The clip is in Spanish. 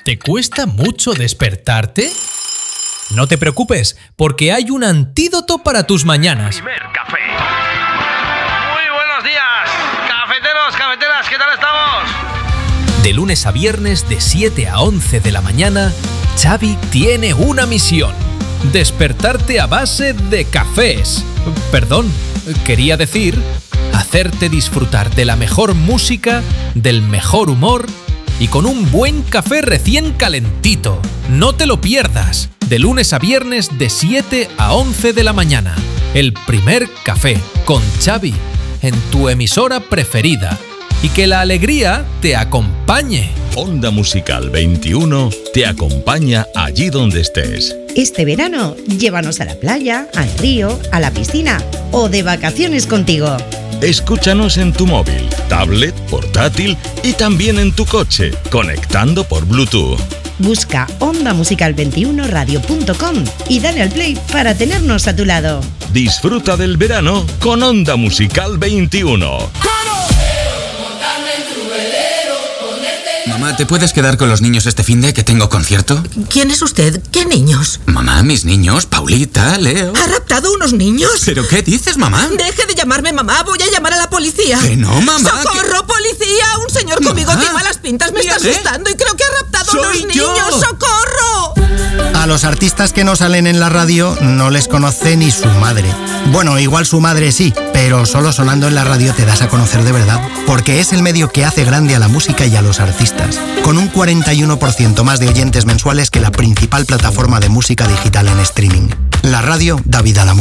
¿Te cuesta mucho despertarte? No te preocupes, porque hay un antídoto para tus mañanas. Primer café. Muy buenos días, cafeteros, cafeteras, ¿qué tal estamos? De lunes a viernes de 7 a 11 de la mañana, Xavi tiene una misión: despertarte a base de cafés. Perdón, quería decir, hacerte disfrutar de la mejor música, del mejor humor y con un buen café recién calentito. No te lo pierdas. De lunes a viernes de 7 a 11 de la mañana. El primer café con Xavi en tu emisora preferida. Y que la alegría te acompañe. Onda Musical 21 te acompaña allí donde estés. Este verano, llévanos a la playa, al río, a la piscina o de vacaciones contigo. Escúchanos en tu móvil, tablet, portátil y también en tu coche, conectando por Bluetooth. Busca ondamusical21radio.com y dale al play para tenernos a tu lado. Disfruta del verano con Onda Musical 21. Mamá, ¿te puedes quedar con los niños este finde que tengo concierto? ¿Quién es usted? ¿Qué niños? Mamá, mis niños, Paulita, Leo... ¿Ha raptado unos niños? ¿Pero qué dices, mamá? Deje de llamarme mamá, voy a llamar a la policía. Que no, mamá. ¡Socorro, policía! Un señor conmigo Mamá. que malas pintas me está asustando y creo que ha raptado unos yo. niños. ¡Socorro! A los artistas que no salen en la radio no les conoce ni su madre. Bueno, igual su madre sí, pero solo sonando en la radio te das a conocer de verdad, porque es el medio que hace grande a la música y a los artistas, con un 41% más de oyentes mensuales que la principal plataforma de música digital en streaming. La radio da vida a la música.